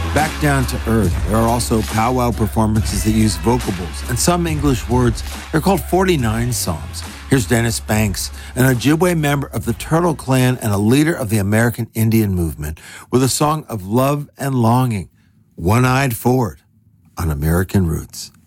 Back down to earth, there are also powwow performances that use vocables and some English words. They're called 49 songs. Here's Dennis Banks, an Ojibwe member of the Turtle Clan and a leader of the American Indian movement, with a song of love and longing, One-Eyed Forward on American Roots.